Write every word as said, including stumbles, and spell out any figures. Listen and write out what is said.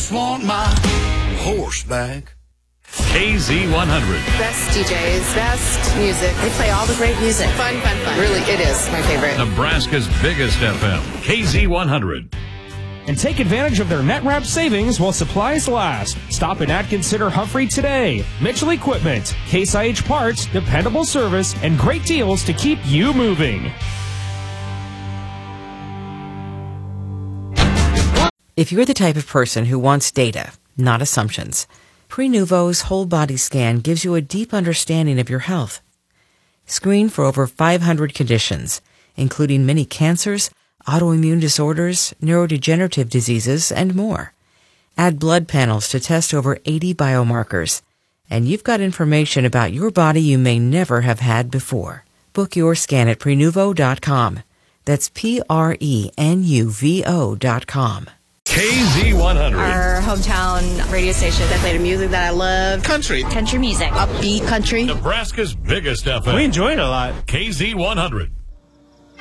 just want my horse back. K Z one hundred. Best D Js, best music. They play all the great music. Fun, fun, fun. Really, it is my favorite. Nebraska's biggest F M. K Z one hundred. And take advantage of their net wrap savings while supplies last. Stop in Atkins Center Humphrey today. Mitchell Equipment, Case I H parts, dependable service, and great deals to keep you moving. If you're the type of person who wants data, not assumptions, Prenuvo's whole body scan gives you a deep understanding of your health. Screen for over five hundred conditions, including many cancers, autoimmune disorders, neurodegenerative diseases, and more. Add blood panels to test over eighty biomarkers, and you've got information about your body you may never have had before. Book your scan at Prenuvo dot com. That's P R E N U V O dot com. K Z one hundred. Our hometown radio station that play the music that I love. Country. Country music. Upbeat country. Nebraska's biggest F M. We enjoy it a lot. K Z one hundred.